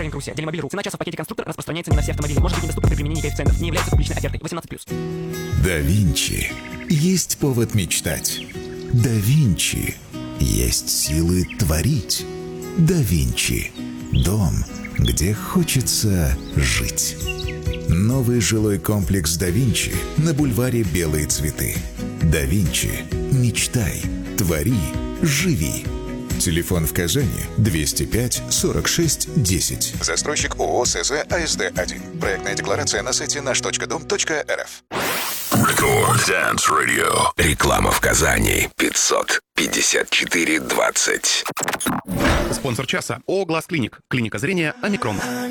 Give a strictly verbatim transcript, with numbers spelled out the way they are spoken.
каршеринг-русе. Делимобиль.ру. Цена часа в пакете «Конструктор» распространяется не на все автомобили. Может быть недоступна при применении коэффициентов. Не является публичной офертой. восемнадцать плюс. Да Винчи. Есть повод мечтать. Да Винчи. Есть силы творить. Да Винчи. Дом, где хочется жить. Новый жилой комплекс Да Винчи на бульваре Белые цветы. Да Винчи. Мечтай. Твори. Живи. Телефон в Казани двести пять сорок шесть десять. Застройщик ООО СЗ АСД один. Проектная декларация на сайте наш точка дом точка эр эф. Record Dance Radio. Реклама в Казани. пятьсот пятьдесят четыре двадцать. Спонсор часа ООО «Глаз Клиник». Клиника зрения «Омикрон».